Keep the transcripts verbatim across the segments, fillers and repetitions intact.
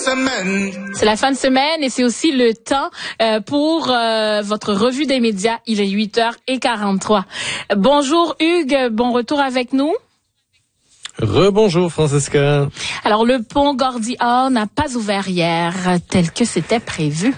semaine. C'est la fin de semaine et c'est aussi le temps euh, pour euh, votre revue des médias. Il est huit heures quarante-trois. Bonjour Hugues, bon retour avec nous. Rebonjour Francesca. Alors le pont Gordie-Howe n'a pas ouvert hier tel que c'était prévu.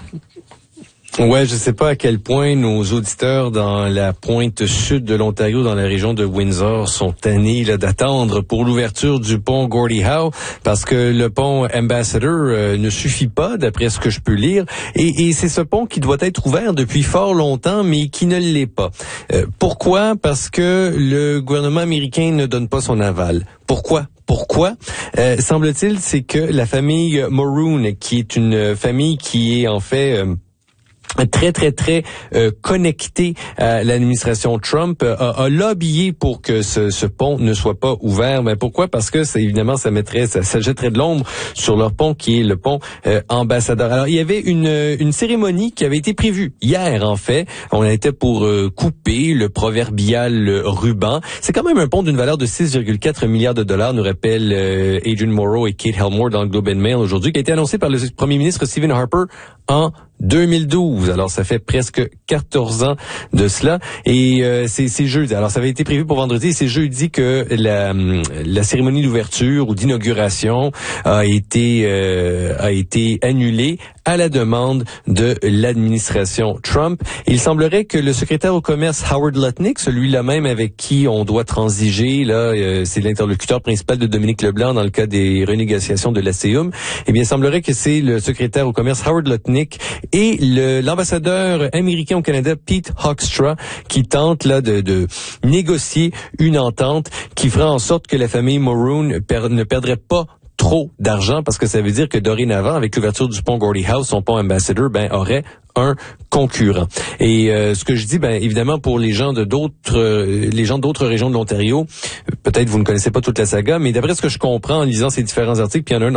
Ouais, je sais pas à quel point nos auditeurs dans la pointe sud de l'Ontario, dans la région de Windsor, sont tannés là, d'attendre pour l'ouverture du pont Gordie-Howe, parce que le pont Ambassador euh, ne suffit pas, d'après ce que je peux lire, et, et c'est ce pont qui doit être ouvert depuis fort longtemps, mais qui ne l'est pas. Euh, pourquoi? Parce que le gouvernement américain ne donne pas son aval. Pourquoi? Pourquoi? Euh, semble-t-il, c'est que la famille Mulroon, qui est une famille qui est en fait... Euh, très, très, très euh, connecté à l'administration Trump, euh, a, a lobbyé pour que ce, ce pont ne soit pas ouvert. Mais pourquoi? Parce que c'est évidemment, ça mettrait, ça, ça jetterait de l'ombre sur leur pont, qui est le pont euh, Ambassador. Alors, il y avait une, une cérémonie qui avait été prévue hier, en fait. On était pour euh, couper le proverbial ruban. C'est quand même un pont d'une valeur de six virgule quatre milliards de dollars, nous rappellent euh, Adrian Morrow et Kate Helmore dans le Globe and Mail aujourd'hui, qui a été annoncé par le premier ministre Stephen Harper en deux mille douze. Alors, ça fait presque quatorze ans de cela. Et euh, c'est, c'est jeudi. Alors, ça avait été prévu pour vendredi. Et c'est jeudi que la, la cérémonie d'ouverture ou d'inauguration a été euh, a été annulée à la demande de l'administration Trump. Il semblerait que le secrétaire au commerce Howard Lutnick, celui-là même avec qui on doit transiger, là, euh, c'est l'interlocuteur principal de Dominique Leblanc dans le cas des renégociations de l'A C U M, eh bien, il semblerait que c'est le secrétaire au commerce Howard Lutnick et le, l'ambassadeur américain au Canada, Pete Hoekstra, qui tente là de, de négocier une entente qui fera en sorte que la famille Mulroon per, ne perdrait pas trop d'argent, parce que ça veut dire que dorénavant, avec l'ouverture du pont Gordie-Howe, son pont Ambassador, ben, aurait un concurrent. Et euh, ce que je dis, ben évidemment, pour les gens de d'autres, euh, les gens d'autres régions de l'Ontario, peut-être vous ne connaissez pas toute la saga, mais d'après ce que je comprends en lisant ces différents articles, puis il y en a un